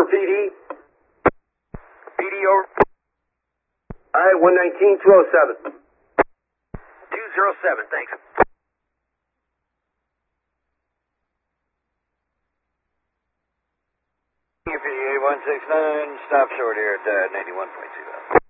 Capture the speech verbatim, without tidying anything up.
P D. P D over. All right, one nineteen, two oh seven. two oh seven, thanks. P D A one six nine, stop short here at uh, ninety-one point two.